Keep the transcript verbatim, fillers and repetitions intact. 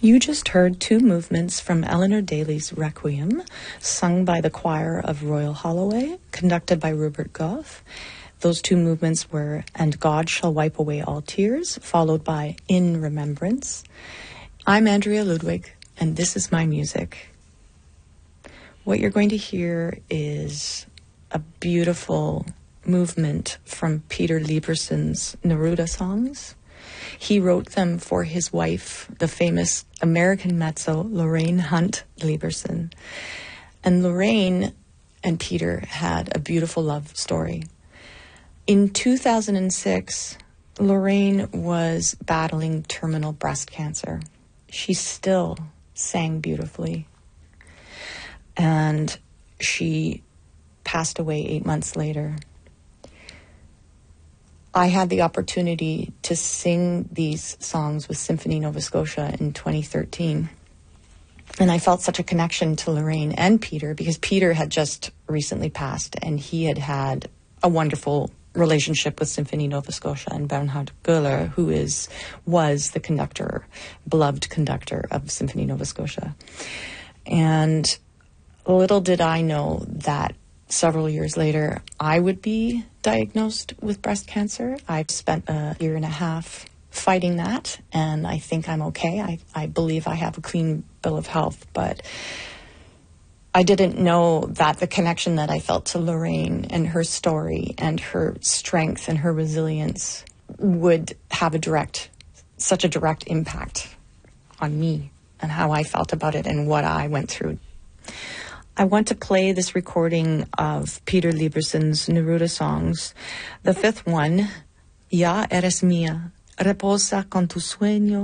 You just heard two movements from Eleanor Daly's Requiem, sung by the choir of Royal Holloway, conducted by Rupert Gough. Those two movements were And God Shall Wipe Away All Tears, followed by In Remembrance. I'm Andrea Ludwig, and this is my music. What you're going to hear is a beautiful movement from Peter Lieberson's Neruda songs. He wrote them for his wife, the famous American mezzo Lorraine Hunt Lieberson. And Lorraine and Peter had a beautiful love story. In two thousand six, Lorraine was battling terminal breast cancer. She still sang beautifully. And she passed away eight months later. I had the opportunity to sing these songs with Symphony Nova Scotia in twenty thirteen. And I felt such a connection to Lorraine and Peter because Peter had just recently passed and he had had a wonderful relationship with Symphony Nova Scotia and Bernhard Göhler, who is was the conductor, beloved conductor of Symphony Nova Scotia. And little did I know that several years later, I would be diagnosed with breast cancer. I've spent a year and a half fighting that, and I think I'm okay. I, I believe I have a clean bill of health, but I didn't know that the connection that I felt to Lorraine and her story and her strength and her resilience would have a direct, such a direct impact on me and how I felt about it and what I went through. I want to play this recording of Peter Lieberson's Neruda songs. The fifth one, Ya eres mía, reposa con tu sueño.